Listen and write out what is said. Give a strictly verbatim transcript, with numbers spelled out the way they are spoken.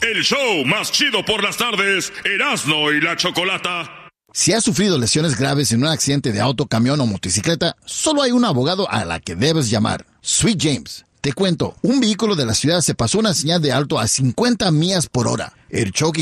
el show más chido por las tardes, Erasmo y la Chocolata. Si has sufrido lesiones graves en un accidente de auto, camión o motocicleta, solo hay un abogado a la que debes llamar. Sweet James. Te cuento, un vehículo de la ciudad se pasó una señal de alto a cincuenta millas por hora. El choque